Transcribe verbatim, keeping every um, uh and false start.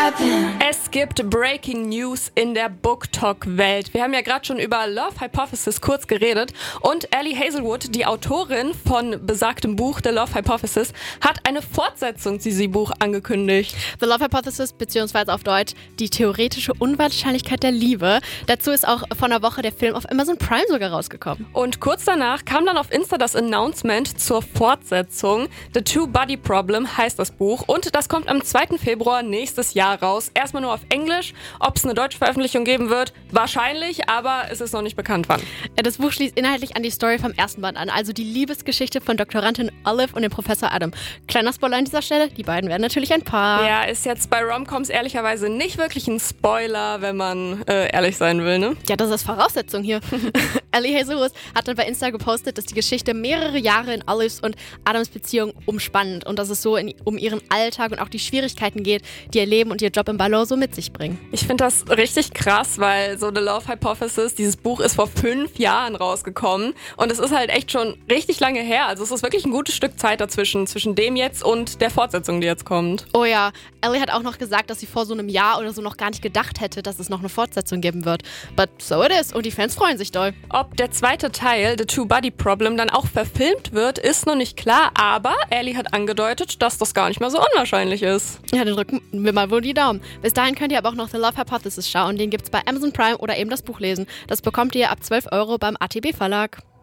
Es gibt Breaking News in der BookTok-Welt. Wir haben ja gerade schon über Love Hypothesis kurz geredet und Ellie Hazelwood, die Autorin von besagtem Buch The Love Hypothesis, hat eine Fortsetzung zu diesem Buch angekündigt. The Love Hypothesis, beziehungsweise auf Deutsch die theoretische Unwahrscheinlichkeit der Liebe. Dazu ist auch vor einer Woche der Film auf Amazon Prime sogar rausgekommen. Und kurz danach kam dann auf Insta das Announcement zur Fortsetzung. The Two-Body Problem heißt das Buch und das kommt am zweiten Februar nächstes Jahr raus. Erstmal nur auf Englisch. Ob es eine deutsche Veröffentlichung geben wird, wahrscheinlich, aber es ist noch nicht bekannt, wann. Das Buch schließt inhaltlich an die Story vom ersten Band an, also die Liebesgeschichte von Doktorandin Olive und dem Professor Adam. Kleiner Spoiler an dieser Stelle, die beiden werden natürlich ein Paar. Ja, ist jetzt bei Romcoms ehrlicherweise nicht wirklich ein Spoiler, wenn man äh, ehrlich sein will, ne? Ja, das ist Voraussetzung hier. Ellie Hazelwood hat dann bei Insta gepostet, dass die Geschichte mehrere Jahre in Olives und Adams Beziehung umspannt und dass es so in, um ihren Alltag und auch die Schwierigkeiten geht, die ihr Leben und ihr Job im Ballon so mit sich bringen. Ich finde das richtig krass, weil so The Love Hypothesis, dieses Buch ist vor fünf Jahren rausgekommen und es ist halt echt schon richtig lange her. Also es ist wirklich ein gutes Stück Zeit dazwischen, zwischen dem jetzt und der Fortsetzung, die jetzt kommt. Oh ja, Ellie hat auch noch gesagt, dass sie vor so einem Jahr oder so noch gar nicht gedacht hätte, dass es noch eine Fortsetzung geben wird. But so it is und die Fans freuen sich doll. Ob der zweite Teil, The Two-Body Problem, dann auch verfilmt wird, ist noch nicht klar, aber Ellie hat angedeutet, dass das gar nicht mehr so unwahrscheinlich ist. Ja, dann drücken wir mal wohl die Daumen. Bis dahin könnt ihr aber auch noch The Love Hypothesis schauen. Den gibt's bei Amazon Prime oder eben das Buch lesen. Das bekommt ihr ab zwölf Euro beim A T B Verlag.